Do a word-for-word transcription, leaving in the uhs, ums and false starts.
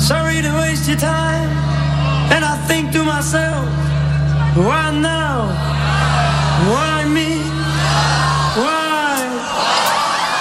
sorry to waste your time. And I think to myself, why now? Why